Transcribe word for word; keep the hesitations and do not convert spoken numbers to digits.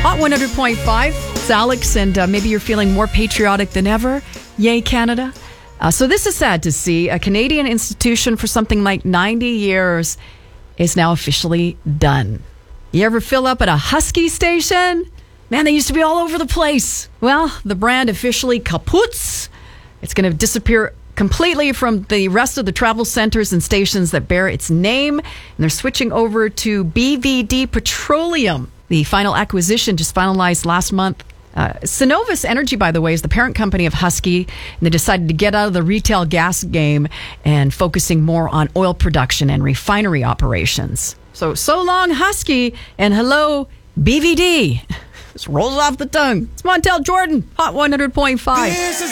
Hot one hundred point five. It's Alex, and uh, maybe you're feeling more patriotic than ever. Yay, Canada. Uh, so this is sad to see. A Canadian institution for something like ninety years is now officially done. You ever fill up at a Husky station? Man, they used to be all over the place. Well, the brand officially kaputs. It's going to disappear completely from the rest of the travel centers and stations that bear its name. And they're switching over to B V D Petroleum. The final acquisition just finalized last month. Uh, Cenovus Energy, by the way, is the parent company of Husky. And they decided to get out of the retail gas game and focusing more on oil production and refinery operations. So, so long, Husky, and hello, B V D. This rolls off the tongue. It's Montel Jordan, Hot one hundred point five. This is